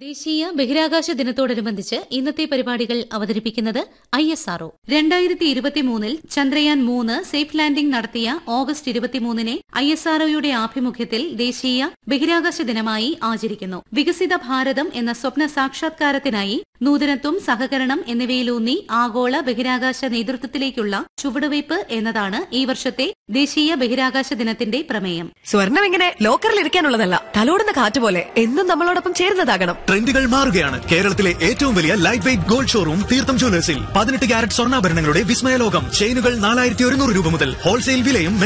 ദേശീയ ബഹിരാകാശ ദിനത്തോടനുബന്ധിച്ച് ഇന്നത്തെ പരിപാടികൾ അവതരിപ്പിക്കുന്നത് ISRO. 2023 ചന്ദ്രയാൻ 3 സേഫ് ലാൻഡിംഗ് നടത്തിയ ഓഗസ്റ്റ് 23 ISROയുടെ ആഭിമുഖ്യത്തിൽ ദേശീയ ബഹിരാകാശ ദിനമായി ആചരിക്കുന്നു. വികസിത ഭാരതം എന്ന സ്വപ്ന സാക്ഷാത്കാരത്തിനായി നൂതനത്വം, സഹകരണം എന്നിവയിലൂന്നി ആഗോള ബഹിരാകാശ നേതൃത്വത്തിലേക്കുള്ള ചുവടുവയ്പ് എന്നതാണ് ഈ വർഷത്തെ ദേശീയ ബഹിരാകാശ ദിനത്തിന്റെ പ്രമേയം. സ്വർണം ഇങ്ങനെ ലോക്കറിൽ ഇരിക്കാനുള്ളതല്ല, തലോടുന്ന കാറ്റ് പോലെ എന്നും നമ്മളോടൊപ്പം ചേരുന്നതാകണം. ട്രെൻഡുകൾ മാറുകയാണ്. കേരളത്തിലെ ഏറ്റവും വലിയ ലൈറ്റ് വെയ്റ്റ് ഗോൾഡ് ഷോറൂം തീർത്ഥം ജ്വല്ലേഴ്സിൽ 18 ക്യാരറ്റ് സ്വർണ്ണാഭരണങ്ങളുടെ വിസ്മയലോകം. ചെയിനുകൾ 4100 രൂപ മുതൽ, ഹോൾസെയിൽ വിലയും